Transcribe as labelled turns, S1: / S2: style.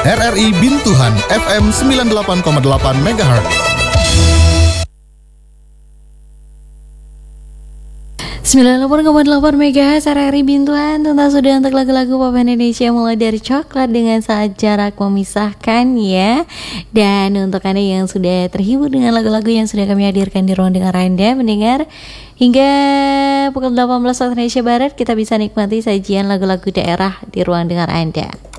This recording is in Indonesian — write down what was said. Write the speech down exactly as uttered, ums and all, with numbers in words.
S1: R R I Bintuhan F M sembilan puluh delapan koma delapan megahertz.
S2: sembilan puluh delapan koma delapan megahertz R R I Bintuhan. Tentu sudah untuk lagu-lagu pop Indonesia mulai dari Coklat dengan Saat Jarak Memisahkan ya. Dan untuk Anda yang sudah terhibur dengan lagu-lagu yang sudah kami hadirkan di ruang dengar Anda mendengar, hingga pukul delapan belas waktu Indonesia Barat kita bisa nikmati sajian lagu-lagu daerah di ruang dengar Anda.